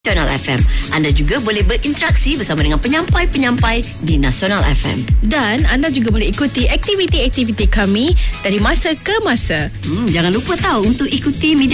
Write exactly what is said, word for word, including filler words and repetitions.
Nasional F M. Anda juga boleh berinteraksi bersama dengan penyampai-penyampai di Nasional F M. Dan anda juga boleh ikuti aktiviti-aktiviti kami dari masa ke masa. Hmm, jangan lupa tahu untuk ikuti media